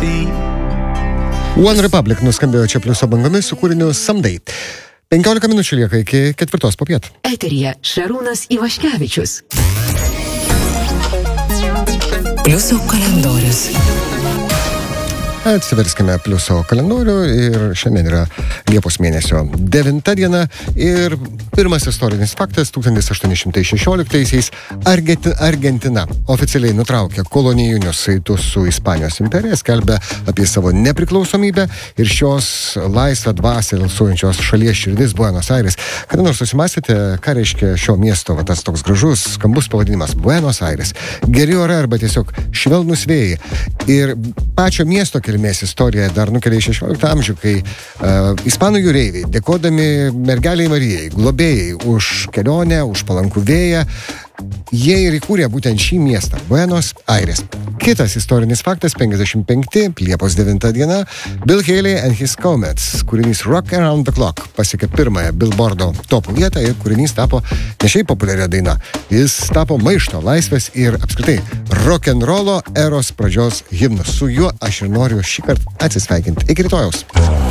One Republic nuskambėjo čia pliuso bangomis su kūriniu Someday. 15 minučių lieka iki 4 popiet. Eteryje Šarūnas Ivaškevičius. Pliuso kalendorius. Atsiverskime pliuso kalendorių ir šiandien yra Liepos mėnesio 9 diena ir pirmas istorinis faktas 1816-aisiais Argentina oficialiai nutraukė kolonijinius saitus su Ispanijos imperija, skelbė apie savo nepriklausomybę ir šios laisvą dvasią alsuojančios šalies širdis Buenos Aires. Kada nors susimąstėte, ką reiškia šio miesto, tas toks gražus, skambus pavadinimas Buenos Aires, geri orai arba tiesiog švelnūs vėjai. Ir pačio miesto kilmės istorija dar nukelia į 16 amžių, kai ispanų jūreiviai, dėkodami mergeliai Marijai, globėjai už kelionę, už palankų vėją, jie ir įkūrė būtent šį miestą, Buenos Aires. Kitas istorinis faktas, 55, Liepos 9 diena, Bill Haley and His Comets, kūrinys Rock Around the Clock, pasiekė pirmąją Billboardo topų vietą ir kūrinys tapo ne šiaip populiaria daina, jis tapo maišto, laisvės ir apskritai rock'n'rollo eros pradžios himnas. Su juo aš ir noriu šį kartą atsisveikinti. Iki rytojaus.